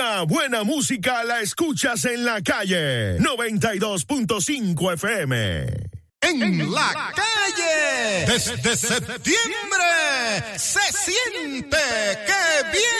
La buena música la escuchas en la calle. 92.5 FM. En la calle, desde septiembre, se siente que viene